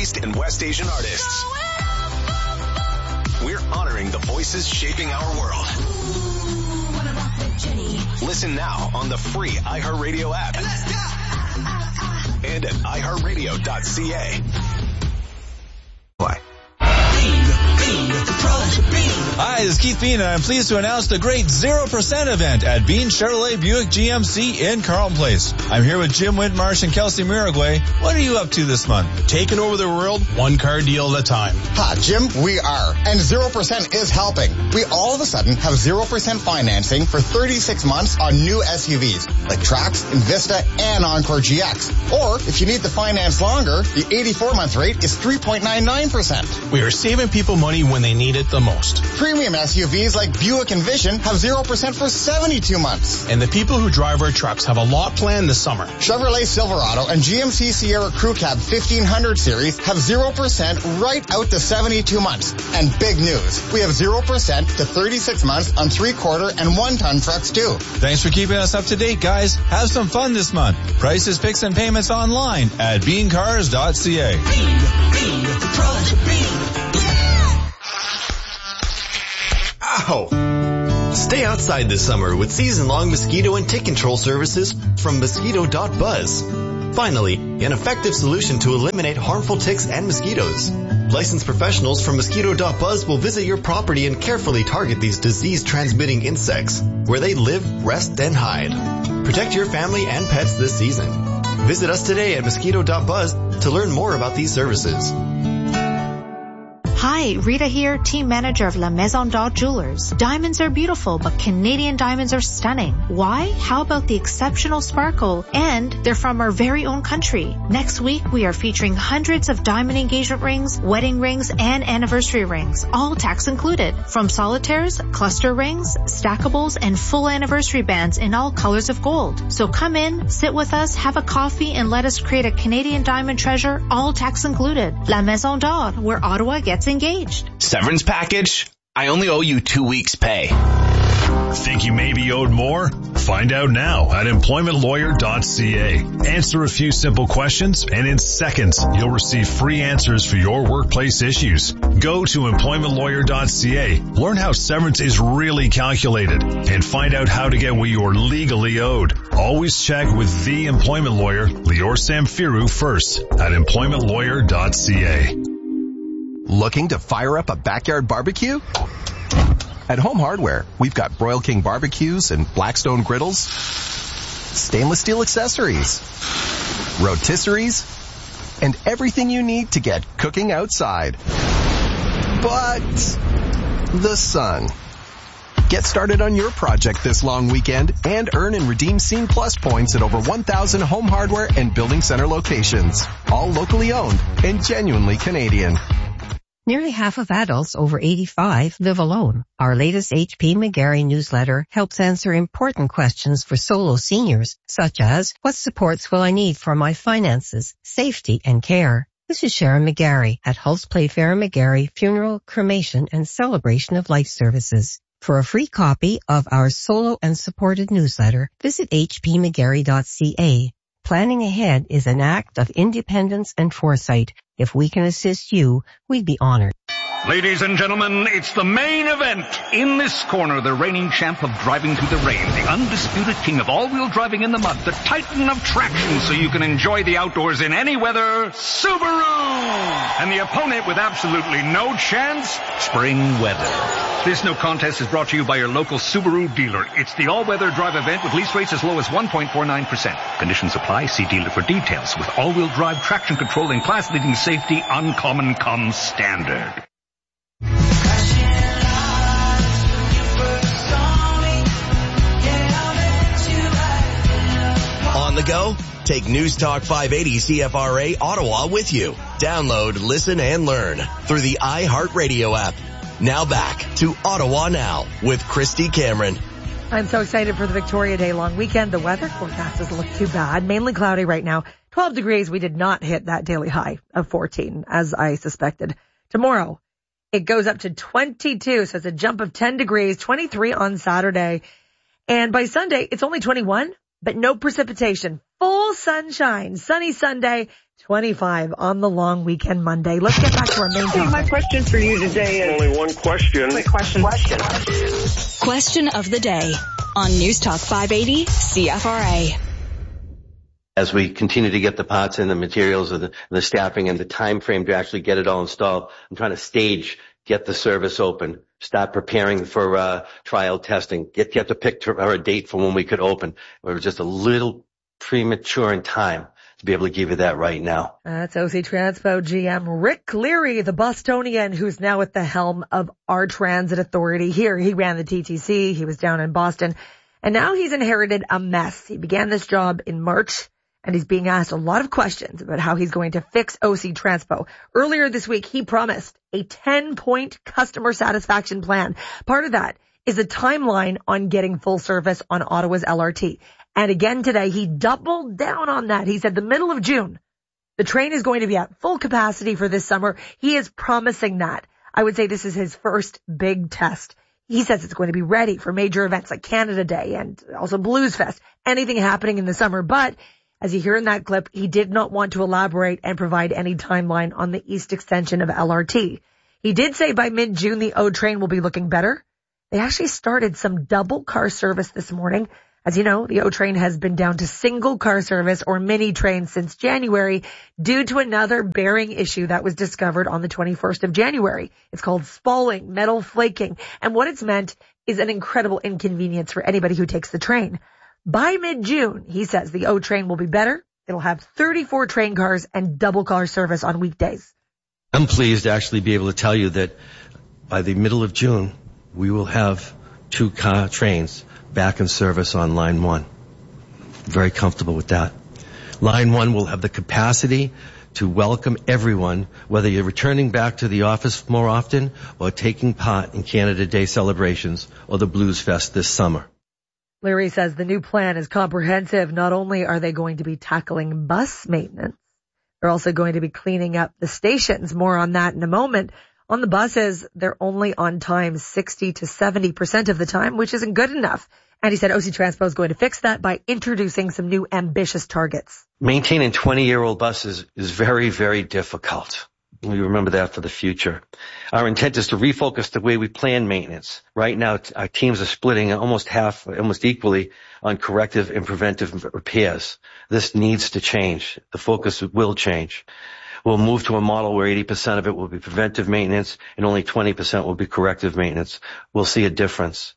East and West Asian artists. We're honoring the voices shaping our world. Listen now on the free iHeartRadio app. And at iHeartRadio.ca. Hi, this is Keith Bean, and I'm pleased to announce the great 0% event at Bean Chevrolet Buick GMC in Carlton Place. I'm here with Jim Whitmarsh and Kelsey Miragway. What are you up to this month? Taking over the world, one car deal at a time. Ha, Jim, we are. And 0% is helping. We all of a sudden have 0% financing for 36 months on new SUVs like Trax, Envista, and Encore GX. Or if you need the finance longer, the 84-month rate is 3.99%. We are saving people money when they need it the most. Premium SUVs like Buick Envision have 0% for 72 months. And the people who drive our trucks have a lot planned this summer. Chevrolet Silverado and GMC Sierra Crew Cab 1500 series have 0% right out to 72 months. And big news, we have 0% to 36 months on 3/4 and 1-ton trucks too. Thanks for keeping us up to date, guys. Have some fun this month. Prices, picks, and payments online at beancars.ca. Ow! Stay outside this summer with season-long mosquito and tick control services from Mosquito.buzz. Finally, an effective solution to eliminate harmful ticks and mosquitoes. Licensed professionals from Mosquito.buzz will visit your property and carefully target these disease-transmitting insects where they live, rest, and hide. Protect your family and pets this season. Visit us today at Mosquito.buzz to learn more about these services. Hi, Rita here, team manager of La Maison d'Or Jewelers. Diamonds are beautiful, but Canadian diamonds are stunning. Why? How about the exceptional sparkle? And they're from our very own country. Next week, we are featuring hundreds of diamond engagement rings, wedding rings, and anniversary rings, all tax included. From solitaires, cluster rings, stackables, and full anniversary bands in all colors of gold. So come in, sit with us, have a coffee, and let us create a Canadian diamond treasure, all tax included. La Maison d'Or, where Ottawa gets engaged. Severance package? I only owe you 2 weeks' pay. Think you may be owed more? Find out now at employmentlawyer.ca. Answer a few simple questions, and in seconds, you'll receive free answers for your workplace issues. Go to employmentlawyer.ca. Learn how severance is really calculated, and find out how to get what you're legally owed. Always check with the employment lawyer, Lior Samfiru, first at employmentlawyer.ca. Looking to fire up a backyard barbecue? At Home Hardware, we've got Broil King barbecues and Blackstone griddles, stainless steel accessories, rotisseries, and everything you need to get cooking outside. But the sun. Get started on your project this long weekend and earn and redeem Scene Plus points at over 1,000 Home Hardware and Building Center locations. All locally owned and genuinely Canadian. Nearly half of adults over 85 live alone. Our latest HP McGarry newsletter helps answer important questions for solo seniors, such as, what supports will I need for my finances, safety, and care? This is Sharon McGarry at Hulse Playfair McGarry Funeral, Cremation, and Celebration of Life Services. For a free copy of our solo and supported newsletter, visit hpmcgarry.ca. Planning ahead is an act of independence and foresight. If we can assist you, we'd be honored. Ladies and gentlemen, it's the main event. In this corner, the reigning champ of driving through the rain, the undisputed king of all-wheel driving in the mud, the titan of traction so you can enjoy the outdoors in any weather, Subaru! And the opponent with absolutely no chance, spring weather. This no contest is brought to you by your local Subaru dealer. It's the all-weather drive event with lease rates as low as 1.49%. Conditions apply. See dealer for details. With all-wheel drive traction control and class-leading safety, Uncommon comes standard. On the go? Take News Talk 580 CFRA Ottawa with you. Download, listen, and learn through the iHeartRadio app. Now back to Ottawa Now with Christy Cameron. I'm so excited for the Victoria Day long weekend. The weather forecast doesn't look too bad. Mainly cloudy right now. 12 degrees. We did not hit that daily high of 14, as I suspected. Tomorrow, it goes up to 22, so it's a jump of 10 degrees, 23 on Saturday. And by Sunday, it's only 21, but no precipitation. Full sunshine. Sunny Sunday, 25 on the long weekend Monday. Let's get back to our main topic. My question for you today is only one question. Question of the day on News Talk 580 CFRA. As we continue to get the parts and the materials and the staffing and the time frame to actually get it all installed, I'm trying to get the service open, start preparing for trial testing, get the picture or a date for when we could open. We're just a little premature in time to be able to give you that right now. That's OC Transpo GM Rick Leary, the Bostonian, who's now at the helm of our transit authority here. He ran the TTC. He was down in Boston, and now he's inherited a mess. He began this job in March, and he's being asked a lot of questions about how he's going to fix OC Transpo. Earlier this week, he promised a 10-point customer satisfaction plan. Part of that is a timeline on getting full service on Ottawa's LRT. And again today, he doubled down on that. He said the middle of June, the train is going to be at full capacity for this summer. He is promising that. I would say this is his first big test. He says it's going to be ready for major events like Canada Day and also Blues Fest, anything happening in the summer. But as you hear in that clip, he did not want to elaborate and provide any timeline on the east extension of LRT. He did say by mid-June, the O train will be looking better. They actually started some double car service this morning. As you know, the O train has been down to single car service or mini trains since January due to another bearing issue that was discovered on the 21st of January. It's called spalling, metal flaking. And what it's meant is an incredible inconvenience for anybody who takes the train. By mid-June, he says the O train will be better. It'll have 34 train cars and double car service on weekdays. I'm pleased to actually be able to tell you that by the middle of June, we will have 2 car trains back in service on Line 1. Very comfortable with that. Line 1 will have the capacity to welcome everyone, whether you're returning back to the office more often or taking part in Canada Day celebrations or the Blues Fest this summer. Leary says the new plan is comprehensive. Not only are they going to be tackling bus maintenance, they're also going to be cleaning up the stations. More on that in a moment. On the buses, they're only on time 60 to 70% of the time, which isn't good enough. And he said OC Transpo is going to fix that by introducing some new ambitious targets. Maintaining 20-year-old buses is very, very difficult. We remember that for the future. Our intent is to refocus the way we plan maintenance. Right now, our teams are splitting almost equally on corrective and preventive repairs. This needs to change. The focus will change. We'll move to a model where 80% of it will be preventive maintenance and only 20% will be corrective maintenance. We'll see a difference.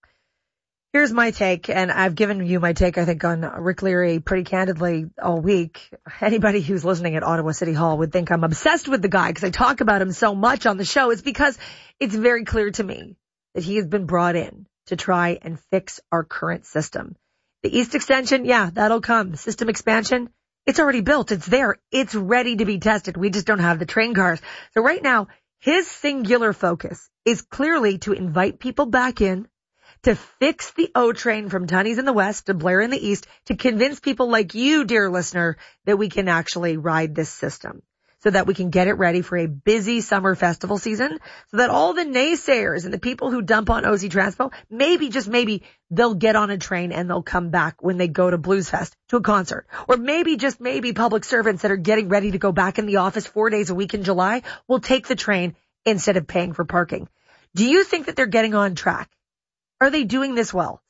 Here's my take, and I've given you my take, I think, on Rick Leary pretty candidly all week. Anybody who's listening at Ottawa City Hall would think I'm obsessed with the guy because I talk about him so much on the show. It's because it's very clear to me that he has been brought in to try and fix our current system. The East Extension, yeah, that'll come. The system expansion, it's already built. It's there. It's ready to be tested. We just don't have the train cars. So right now, his singular focus is clearly to invite people back in, to fix the O train from Tunney's in the west to Blair in the east, to convince people like you, dear listener, that we can actually ride this system so that we can get it ready for a busy summer festival season, so that all the naysayers and the people who dump on OC Transpo, maybe, just maybe, they'll get on a train and they'll come back when they go to Blues Fest, to a concert. Or maybe, just maybe, public servants that are getting ready to go back in the office 4 days a week in July will take the train instead of paying for parking. Do you think that they're getting on track? Are they doing this well?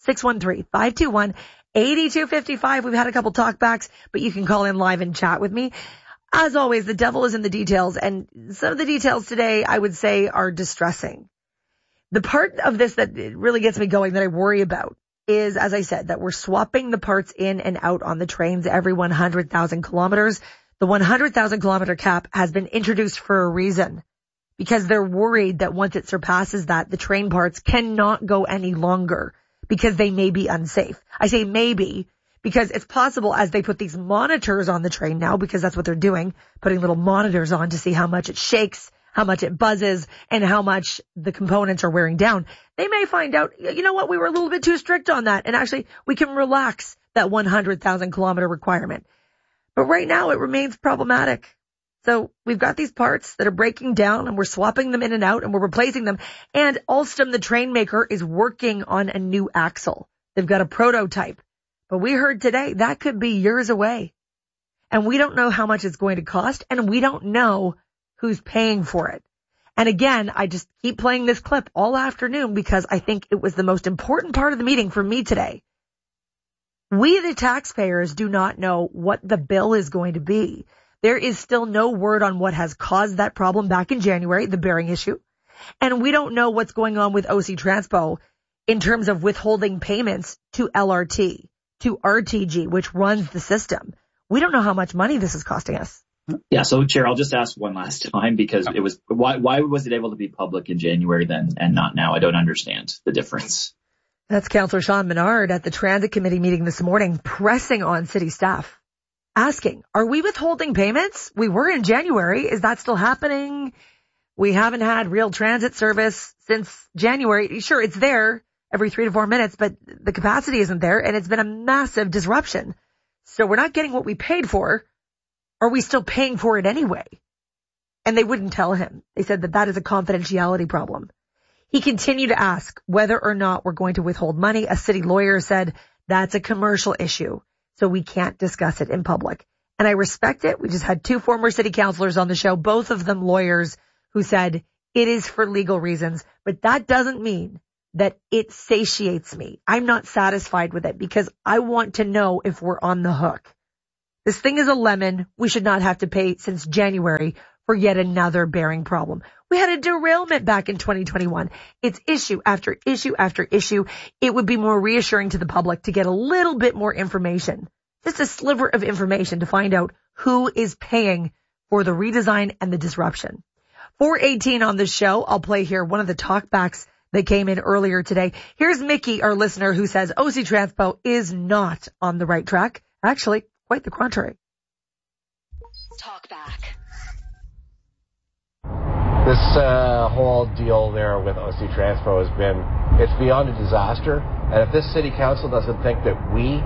613-521-8255. We've had a couple talkbacks, but you can call in live and chat with me. As always, the devil is in the details, and some of the details today, I would say, are distressing. The part of this that really gets me going that I worry about is, as I said, that we're swapping the parts in and out on the trains every 100,000 kilometers. The 100,000 kilometer cap has been introduced for a reason, because they're worried that once it surpasses that, the train parts cannot go any longer because they may be unsafe. I say maybe because it's possible, as they put these monitors on the train now, because that's what they're doing, putting little monitors on to see how much it shakes, how much it buzzes, and how much the components are wearing down. They may find out, you know what, we were a little bit too strict on that, and actually we can relax that 100,000 kilometer requirement. But right now it remains problematic. So we've got these parts that are breaking down and we're swapping them in and out and we're replacing them. And Alstom, the train maker, is working on a new axle. They've got a prototype. But we heard today that could be years away. and we don't know how much it's going to cost, and we don't know who's paying for it. And again, I just keep playing this clip all afternoon because I think it was the most important part of the meeting for me today. We, the taxpayers, do not know what the bill is going to be. There is still no word on what has caused that problem back in January, the bearing issue. And we don't know what's going on with OC Transpo in terms of withholding payments to LRT, to RTG, which runs the system. We don't know how much money this is costing us. Yeah, so Chair, I'll just ask one last time because it was why was it able to be public in January then and not now? I don't understand the difference. That's Councillor Sean Menard at the Transit Committee meeting this morning, pressing on city staff, asking, are we withholding payments? We were in January. Is that still happening? We haven't had real transit service since January. Sure, it's there every 3 to 4 minutes, but the capacity isn't there, and it's been a massive disruption. So we're not getting what we paid for. Are we still paying for it anyway? And they wouldn't tell him. They said that is a confidentiality problem. He continued to ask whether or not we're going to withhold money. A city lawyer said that's a commercial issue, so we can't discuss it in public. And I respect it. We just had 2 former city councillors on the show, both of them lawyers, who said it is for legal reasons. But that doesn't mean that it satiates me. I'm not satisfied with it because I want to know if we're on the hook. This thing is a lemon. We should not have to pay since January for yet another bearing problem. We had a derailment back in 2021. It's issue after issue after issue. It would be more reassuring to the public to get a little bit more information, just a sliver of information to find out who is paying for the redesign and the disruption. 4:18 on the show. I'll play here one of the talkbacks that came in earlier today. Here's Mickey, our listener, who says OC Transpo is not on the right track. Actually, quite the contrary. Talk back. This whole deal there with OC Transpo it's beyond a disaster. And if this city council doesn't think that we,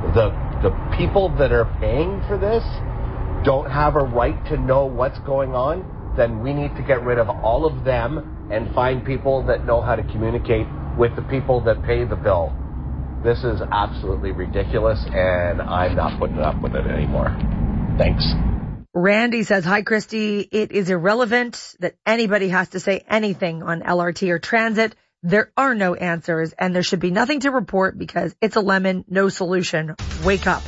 the people that are paying for this, don't have a right to know what's going on, then we need to get rid of all of them and find people that know how to communicate with the people that pay the bill. This is absolutely ridiculous, and I'm not putting up with it anymore. Thanks. Randy says, hi, Christy. It is irrelevant that anybody has to say anything on LRT or transit. There are no answers, and there should be nothing to report because it's a lemon, no solution. Wake up.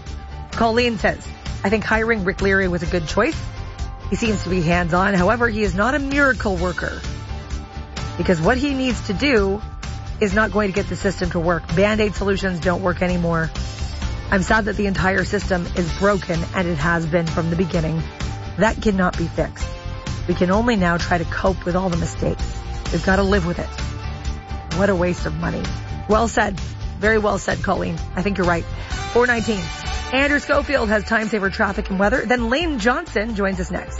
Colleen says, I think hiring Rick Leary was a good choice. He seems to be hands-on. However, he is not a miracle worker because what he needs to do is not going to get the system to work. Band-Aid solutions don't work anymore. I'm sad that the entire system is broken, and it has been from the beginning. That cannot be fixed. We can only now try to cope with all the mistakes. We've got to live with it. What a waste of money. Well said. Very well said, Colleen. I think you're right. 4:19. Andrew Schofield has time-saver traffic and weather. Then Lane Johnson joins us next.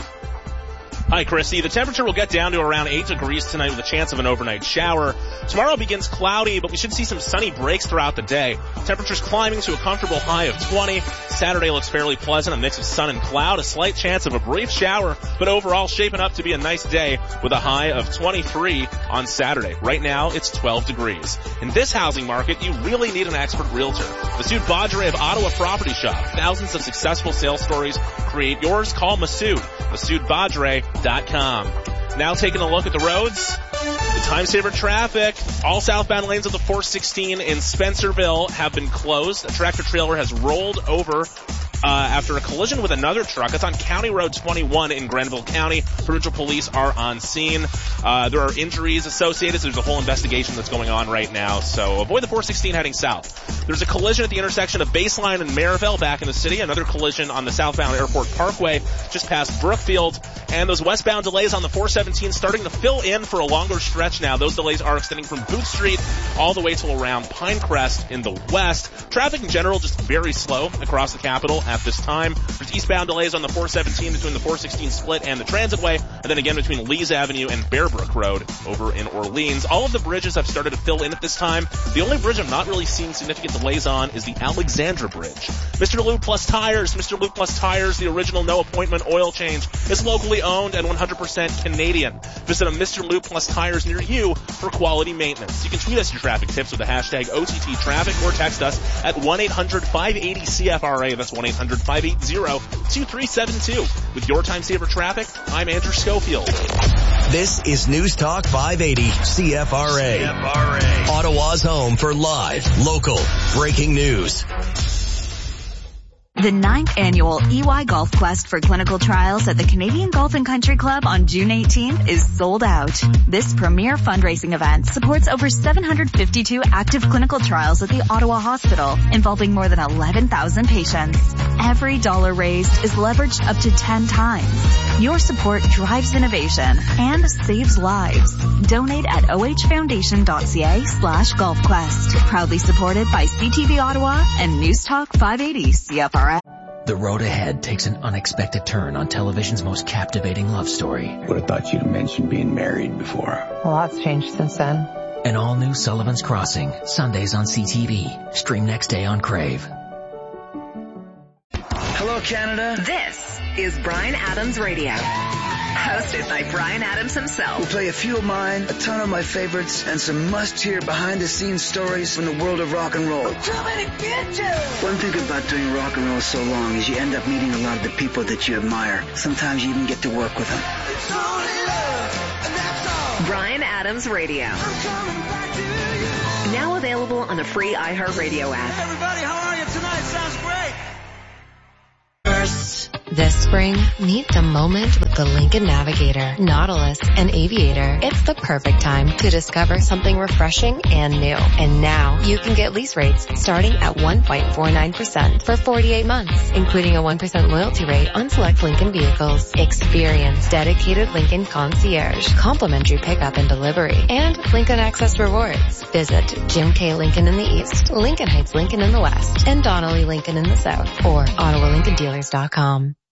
Hi, Chrissy. The temperature will get down to around 8 degrees tonight with a chance of an overnight shower. Tomorrow begins cloudy, but we should see some sunny breaks throughout the day. Temperatures climbing to a comfortable high of 20. Saturday looks fairly pleasant, a mix of sun and cloud, a slight chance of a brief shower, but overall shaping up to be a nice day with a high of 23 on Saturday. Right now, it's 12 degrees. In this housing market, you really need an expert realtor. Masood Badre of Ottawa Property Shop. Thousands of successful sales stories. Create yours. Call Masood. MasoodBadre.com. Now taking a look at the roads. The time-saver traffic. All southbound lanes of the 416 in Spencerville have been closed. A tractor-trailer has rolled over after a collision with another truck. It's on County Road 21 in Grenville County. Provincial police are on scene. There are injuries associated, so there's a whole investigation that's going on right now. So avoid the 416 heading south. There's a collision at the intersection of Baseline and Maryville back in the city. Another collision on the southbound Airport Parkway just past Brookfield. And those westbound delays on the 417 starting to fill in for a longer stretch now. Those delays are extending from Booth Street all the way to around Pinecrest in the west. Traffic in general just very slow across the capital at this time. There's eastbound delays on the 417 between the 416 split and the Transitway, and then again between Lees Avenue and Bearbrook Road over in Orleans. All of the bridges have started to fill in at this time. The only bridge I'm not really seeing significant delays on is the Alexandra Bridge. Mr. Lube Plus Tires. Mr. Lube Plus Tires, the original no appointment oil change, is locally owned and 100% Canadian. Visit a Mr. Lube Plus Tires near you for quality maintenance. You can tweet us your traffic tips with the hashtag OTT Traffic or text us at 1-800-580-CFRA. That's 1-800-580-2372. With your Time Saver Traffic, I'm Andrew Schofield. This is News Talk 580 CFRA. Ottawa's home for live, local, breaking news. The 9th annual EY Golf Quest for clinical trials at the Canadian Golf and Country Club on June 18th is sold out. This premier fundraising event supports over 752 active clinical trials at the Ottawa Hospital, involving more than 11,000 patients. Every dollar raised is leveraged up to 10 times. Your support drives innovation and saves lives. Donate at ohfoundation.ca/golfquest. Proudly supported by CTV Ottawa and News Talk 580 CFRA. The road ahead takes an unexpected turn on television's most captivating love story. Would have thought you'd have mentioned being married before. A lot's changed since then. An all-new Sullivan's Crossing, Sundays on CTV. Stream next day on Crave. Hello, Canada. This is Bryan Adams Radio. Hosted by Bryan Adams himself. We'll play a few of mine, a ton of my favorites, and some must-hear behind-the-scenes stories from the world of rock and roll. Too many bitches! One thing about doing rock and roll so long is you end up meeting a lot of the people that you admire. Sometimes you even get to work with them. It's only love, and that's all. Bryan Adams Radio. I'm coming back to you. Now available on the free iHeartRadio app. Hey everybody, how are you tonight? Sounds great. This spring, meet the moment with the Lincoln Navigator, Nautilus, and Aviator. It's the perfect time to discover something refreshing and new. And now, you can get lease rates starting at 1.49% for 48 months, including a 1% loyalty rate on select Lincoln vehicles. Experience dedicated Lincoln concierge, complimentary pickup and delivery, and Lincoln Access rewards. Visit Jim K. Lincoln in the East, Lincoln Heights Lincoln in the West, and Donnelly Lincoln in the South, or OttawaLincolnDealers.com.